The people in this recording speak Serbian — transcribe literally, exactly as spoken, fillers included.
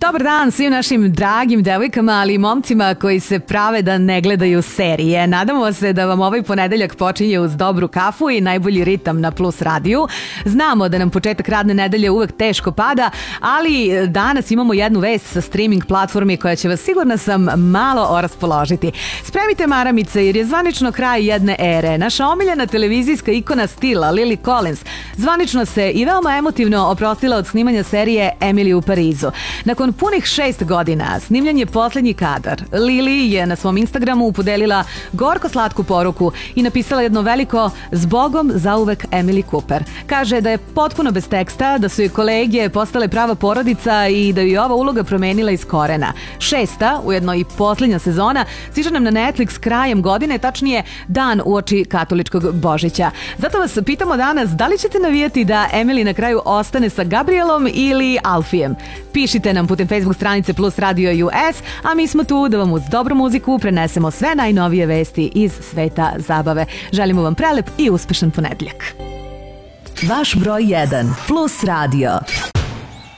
Dobar dan svim našim dragim devojkama, ali i momcima koji se prave da ne gledaju serije. Nadamo se da vam ovaj ponedeljak počinje uz dobru kafu i najbolji ritam na Plus radiju. Znamo da nam početak radne nedelje uvek teško pada, ali danas imamo jednu vest sa streaming platformi koja će vas, sigurna sam, malo raspoložiti. Spremite maramice jer je zvanično kraj jedne ere. Naša omiljena televizijska ikona stila Lily Collins zvanično se i veoma emotivno oprostila od snimanja serije Emily u Parizu. Nakon punih šest godina snimljen je poslednji kadar. Lily je na svom Instagramu podelila gorko slatku poruku i napisala jedno veliko "Zbogom zauvek Emily Cooper". Kaže da je potpuno bez teksta, da su joj kolege postale prava porodica i da ju je ova uloga promenila iz korena. Šesta, ujedno i poslednja sezona, stiže nam na Netflix krajem godine, tačnije dan uoči katoličkog Božića. Zato vas pitamo danas, da li ćete navijati da Emily na kraju ostane sa Gabrielom ili Alfijem? Pišite nam putem Facebook stranice Plus Radio U S, a mi smo tu da vam uz dobru muziku prenesemo sve najnovije vesti iz sveta zabave. Želimo vam prelep i uspešan ponedeljak. Vaš broj jedan Plus Radio.